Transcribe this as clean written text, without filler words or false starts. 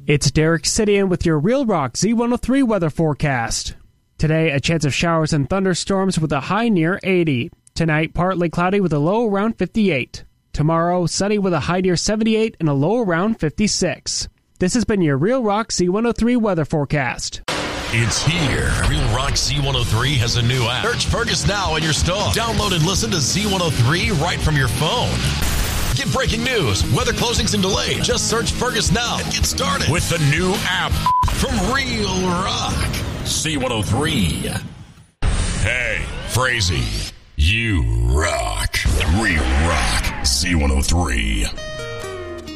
It's Derek Sidian with your Real Rock Z103 weather forecast. Today, a chance of showers and thunderstorms with a high near 80. Tonight, partly cloudy with a low around 58. Tomorrow, sunny with a high near 78 and a low around 56. This has been your Real Rock Z103 weather forecast. It's here. Real Rock Z103 has a new app. Search Fergus now in your store. Download and listen to Z103 right from your phone. Get breaking news, weather closings and delays. Just search Fergus now and get started with the new app from Real Rock Z103. Hey, Frazee, you rock. Real Rock Z103.